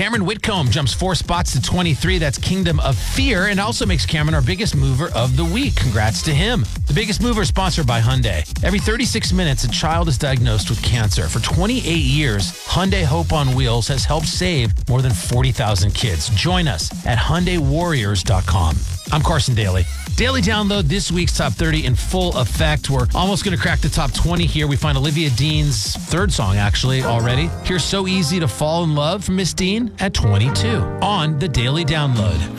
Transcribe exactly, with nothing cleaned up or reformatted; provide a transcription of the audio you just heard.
Cameron Whitcomb jumps four spots to twenty-three. That's Kingdom of Fear, and also makes Cameron our biggest mover of the week. Congrats to him. The Biggest Mover is sponsored by Hyundai. Every thirty-six minutes, a child is diagnosed with cancer. For twenty-eight years, Hyundai Hope on Wheels has helped save more than forty thousand kids. Join us at Hyundai Warriors dot com. I'm Carson Daly. Daily Download, this week's Top thirty in full effect. We're almost going to crack the top twenty here. We find Olivia Dean's third song, actually, already. Here's So Easy to Fall in Love from Miss Dean at twenty-two on the Daily Download.